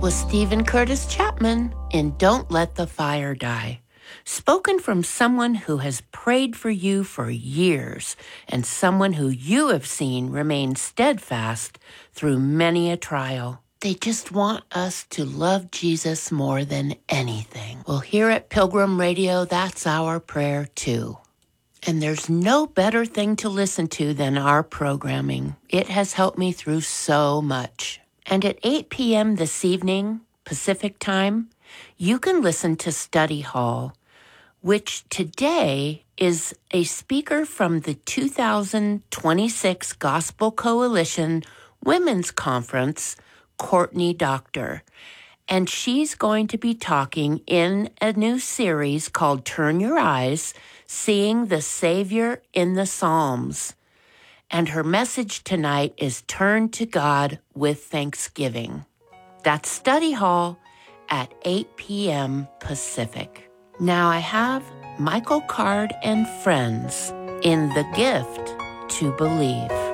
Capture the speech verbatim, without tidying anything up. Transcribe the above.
was Stephen Curtis Chapman in Don't Let the Fire Die, spoken from someone who has prayed for you for years and someone who you have seen remain steadfast through many a trial. They just want us to love Jesus more than anything. Well, here at Pilgrim Radio, that's our prayer too. And there's no better thing to listen to than our programming. It has helped me through so much. And at eight p.m. this evening, Pacific time, you can listen to Study Hall, which today is a speaker from the two thousand twenty-six Gospel Coalition Women's Conference, Courtney Doctor. And she's going to be talking in a new series called Turn Your Eyes, Seeing the Savior in the Psalms. And her message tonight is Turn to God with Thanksgiving. That's Study Hall at eight p.m. Pacific. Now I have Michael Card and friends in The Gift to Believe.